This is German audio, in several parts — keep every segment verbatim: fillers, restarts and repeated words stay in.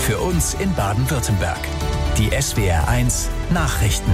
für uns in Baden-Württemberg. Die S W R eins Nachrichten.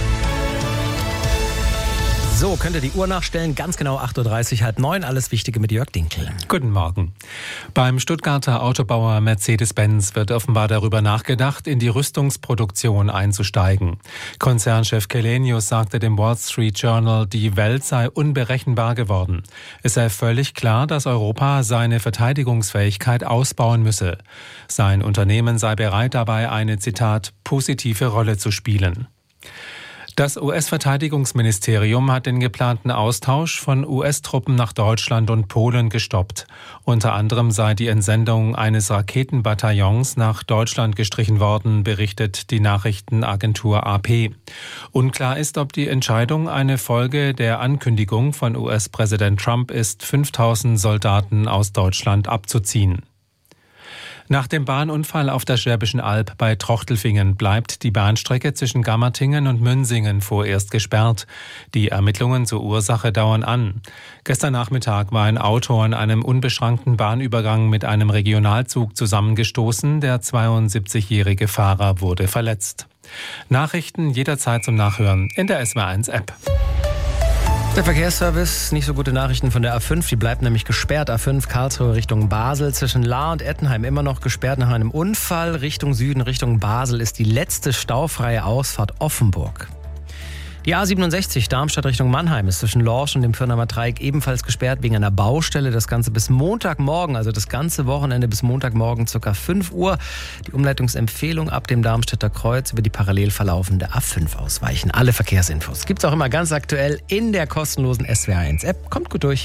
So, könnt ihr die Uhr nachstellen, ganz genau acht Uhr dreißig, halb neun, alles Wichtige mit Jörg Dinkel. Guten Morgen. Beim Stuttgarter Autobauer Mercedes-Benz wird offenbar darüber nachgedacht, in die Rüstungsproduktion einzusteigen. Konzernchef Källenius sagte dem Wall Street Journal, die Welt sei unberechenbar geworden. Es sei völlig klar, dass Europa seine Verteidigungsfähigkeit ausbauen müsse. Sein Unternehmen sei bereit, dabei eine, Zitat, positive Rolle zu spielen. Das U S-Verteidigungsministerium hat den geplanten Austausch von U S-Truppen nach Deutschland und Polen gestoppt. Unter anderem sei die Entsendung eines Raketenbataillons nach Deutschland gestrichen worden, berichtet die Nachrichtenagentur A P. Unklar ist, ob die Entscheidung eine Folge der Ankündigung von U S-Präsident Trump ist, fünftausend Soldaten aus Deutschland abzuziehen. Nach dem Bahnunfall auf der Schwäbischen Alb bei Trochtelfingen bleibt die Bahnstrecke zwischen Gammertingen und Münsingen vorerst gesperrt. Die Ermittlungen zur Ursache dauern an. Gestern Nachmittag war ein Auto an einem unbeschrankten Bahnübergang mit einem Regionalzug zusammengestoßen. Der zweiundsiebzigjährige Fahrer wurde verletzt. Nachrichten jederzeit zum Nachhören in der S W R eins App. Der Verkehrsservice, nicht so gute Nachrichten von der A fünf, die bleibt nämlich gesperrt. A fünf Karlsruhe Richtung Basel, zwischen Lahr und Ettenheim immer noch gesperrt nach einem Unfall. Richtung Süden, Richtung Basel ist die letzte staufreie Ausfahrt Offenburg. Die A siebenundsechzig Darmstadt Richtung Mannheim ist zwischen Lorsch und dem Firnheimer Dreieck ebenfalls gesperrt wegen einer Baustelle. Das Ganze bis Montagmorgen, also das ganze Wochenende bis Montagmorgen ca. fünf Uhr. Die Umleitungsempfehlung ab dem Darmstädter Kreuz über die parallel verlaufende A fünf ausweichen. Alle Verkehrsinfos gibt's auch immer ganz aktuell in der kostenlosen S W R eins App. Kommt gut durch.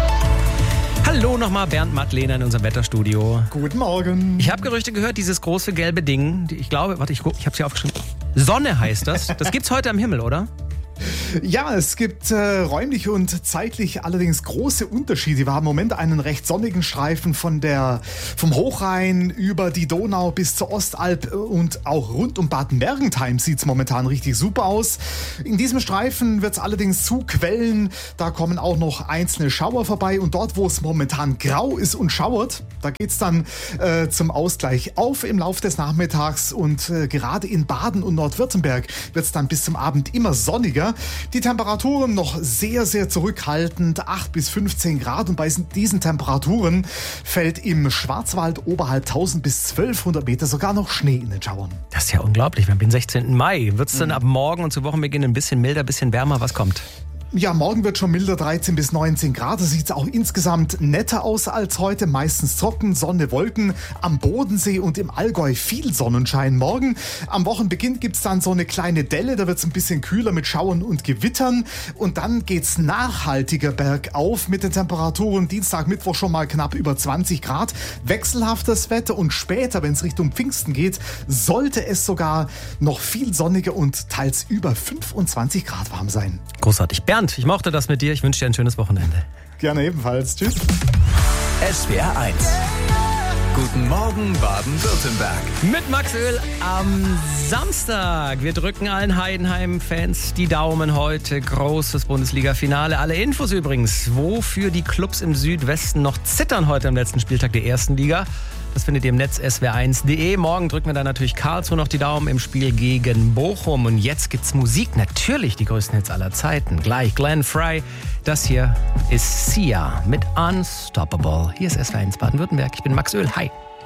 Hallo nochmal, Bernd Mattlehner in unserem Wetterstudio. Guten Morgen. Ich habe Gerüchte gehört, dieses große gelbe Ding, ich glaube, warte, ich, ich habe es hier aufgeschrieben. Sonne heißt das. Das gibt's heute am Himmel, oder? Ja, es gibt äh, räumlich und zeitlich allerdings große Unterschiede. Wir haben im Moment einen recht sonnigen Streifen von der, vom Hochrhein über die Donau bis zur Ostalb und auch rund um Bad Mergentheim sieht es momentan richtig super aus. In diesem Streifen wird es allerdings zuquellen. Da kommen auch noch einzelne Schauer vorbei und dort, wo es momentan grau ist und schauert, da geht es dann äh, zum Ausgleich auf im Laufe des Nachmittags und äh, gerade in Baden und Nordwürttemberg wird es dann bis zum Abend immer sonniger. Die Temperaturen noch sehr, sehr zurückhaltend, acht bis fünfzehn Grad und bei diesen Temperaturen fällt im Schwarzwald oberhalb tausend bis zwölfhundert Meter sogar noch Schnee in den Schauern. Das ist ja unglaublich, wir haben den sechzehnten Mai. Wird es dann ab morgen und zu Wochenbeginn ein bisschen milder, ein bisschen wärmer? Was kommt? Ja, morgen wird schon milder, dreizehn bis neunzehn Grad. Das sieht auch insgesamt netter aus als heute. Meistens trocken, Sonne, Wolken. Am Bodensee und im Allgäu viel Sonnenschein. Morgen am Wochenbeginn gibt's dann so eine kleine Delle. Da wird's ein bisschen kühler mit Schauern und Gewittern. Und dann geht's nachhaltiger bergauf mit den Temperaturen. Dienstag, Mittwoch schon mal knapp über zwanzig Grad. Wechselhaftes Wetter und später, wenn es Richtung Pfingsten geht, sollte es sogar noch viel sonniger und teils über fünfundzwanzig Grad warm sein. Großartig. Bernd, ich mochte das mit dir. Ich wünsche dir ein schönes Wochenende. Gerne ebenfalls. Tschüss. S W R eins. Guten Morgen Baden-Württemberg. Mit Max Öl am Samstag. Wir drücken allen Heidenheim-Fans die Daumen heute. Großes Bundesliga-Finale. Alle Infos übrigens, wofür die Clubs im Südwesten noch zittern heute am letzten Spieltag der ersten Liga. Das findet ihr im Netz S W R eins punkt de. Morgen drücken wir dann natürlich Karlsruhe noch die Daumen im Spiel gegen Bochum. Und jetzt gibt's Musik. Natürlich die größten Hits aller Zeiten. Gleich Glenn Frey. Das hier ist Sia mit Unstoppable. Hier ist S W R eins Baden-Württemberg. Ich bin Max Öl. Hi.